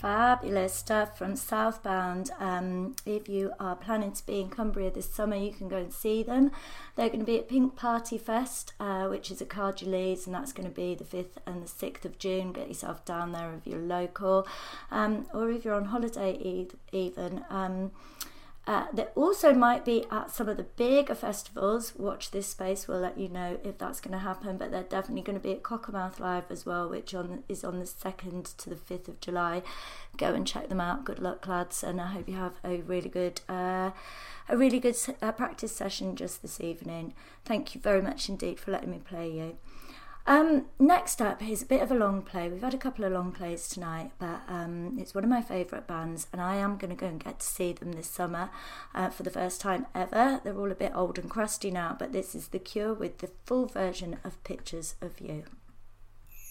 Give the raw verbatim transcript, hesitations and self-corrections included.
fabulous stuff from Southbound. Um, if you are planning to be in Cumbria this summer, you can go and see them. They're going to be at Pink Party Fest, uh, which is at Cardulees, and that's going to be the fifth and the sixth of June. Get yourself down there if you're local, um, or if you're on holiday e- even. Um, Uh, they also might be at some of the bigger festivals. Watch this space, we'll let you know if that's going to happen, but they're definitely going to be at Cockermouth Live as well, which on is on the second to the fifth of July. Go and check them out. Good luck, lads, and I hope you have a really good uh, a really good uh, practice session just this evening. Thank you very much indeed for letting me play you. Um, next up is a bit of a long play. We've had a couple of long plays tonight, but um, it's one of my favourite bands, and I am going to go and get to see them this summer uh, for the first time ever. They're all a bit old and crusty now, but this is The Cure with the full version of Pictures of You.